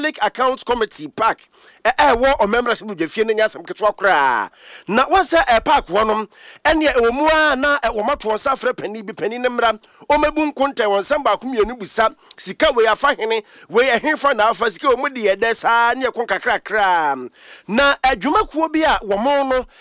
Account Committee Park wo membership dwafie no nyasam ketwa kra na wonse park wonom ene ewmu a na wo mato wonsa fra pani bi pani ne mra o mebu nkonta wonsam ba komienu busa sika we afa hene we ehemfa na afa sika o mu de yede sa ne kon kakra kra na adwumakuo bi a wo mo no